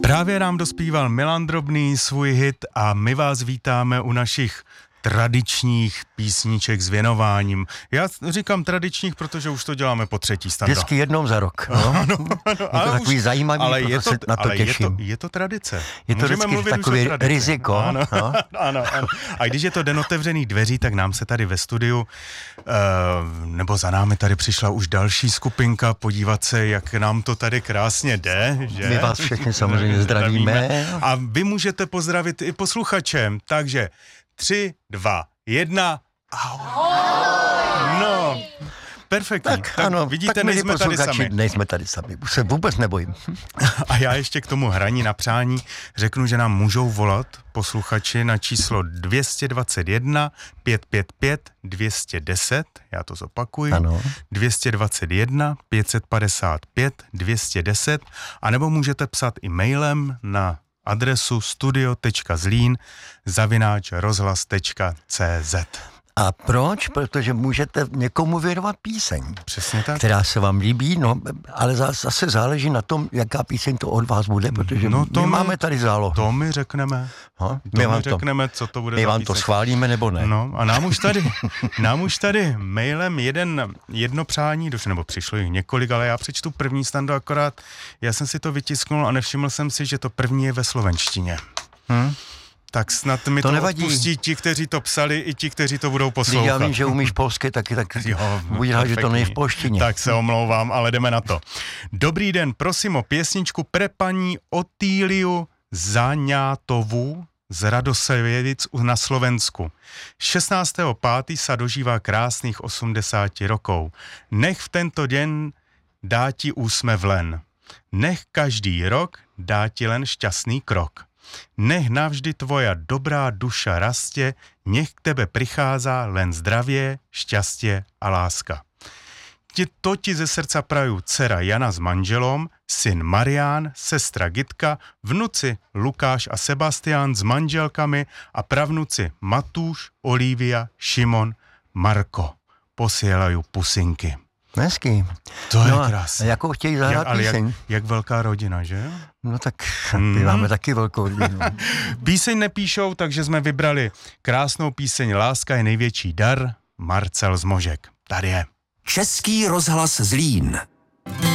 Právě nám dospíval Milan Drobný svůj hit a my vás vítáme u našich tradičních písniček s věnováním. Já říkám tradičních, protože už to děláme po třetí, Stando. Vždycky jednou za rok. No? Ano, je to takový zajímavý, ale proto se na to těším. Je to tradice. Je to vždycky takový riziko. Ano, no? ano. A když je to den otevřených dveří, tak nám se tady ve studiu, nebo za námi tady přišla už další skupinka, podívat se, jak nám to tady krásně jde. Že? My vás všechny samozřejmě zdravíme. A vy můžete pozdravit i posluchače. Takže 3, 2, 1. No, perfektní. Tak ano, vidíte, tak nejsme tady sami. Nejsme tady sami, už se vůbec nebojím. A já ještě k tomu hraní na přání řeknu, že nám můžou volat posluchači na číslo 221 555 210, já to zopakuji, ano. 221 555 210, anebo můžete psat i mailem na adresu studio.zlín@rozhlas.cz. A proč? Protože můžete někomu věnovat píseň. Přesně tak. Která se vám líbí, no, ale zase záleží na tom, jaká píseň to od vás bude, protože my máme tady zálohu. To my řekneme. My řekneme, co to bude za my vám píseň. to schválíme, nebo ne? No a nám už tady mailem jedno přání došlo, nebo přišlo jich několik, ale já přečtu první, Stando, akorát já jsem si to vytisknul a nevšiml jsem si, že to první je ve slovenštině. Tak snad mi to odpustí ti, kteří to psali, i ti, kteří to budou poslouchat. Já vím, že umíš polsky, tak buď rád, že to není v polštině. Tak se omlouvám, ale jdeme na to. Dobrý den, prosím o pěsničku pre paní Otýliu Zaňátovú z Radoseviec na Slovensku. 16.5. sa dožívá krásných 80 rokov. Nech v tento den dá ti úsmev len. Nech každý rok dá ti len šťastný krok. Nech navždy tvoja dobrá duša rastie, nech k tebe prichádza len zdravie, šťastie a láska. To ti ze srdca prajú dcera Jana s manželom, syn Marián, sestra Gitka, vnuci Lukáš a Sebastián s manželkami a pravnuci Matúš, Olívia, Šimon, Marko. Posielajú pusinky. Hezky. To je krásné. A jakou chtějí zahrát píseň? Jak velká rodina, že? No tak my máme taky velkou rodinu. Píseň nepíšou, takže jsme vybrali krásnou píseň Láska je největší dar, Marcel Zmožek. Tady je. Český rozhlas Zlín.